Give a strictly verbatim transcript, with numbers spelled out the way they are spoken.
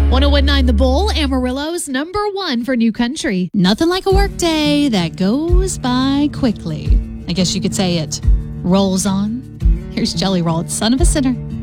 one oh one point nine The Bull, Amarillo's number one for new country. Nothing like a work day that goes by quickly. I guess you could say it rolls on. Here's Jelly Roll, Son of a Sinner.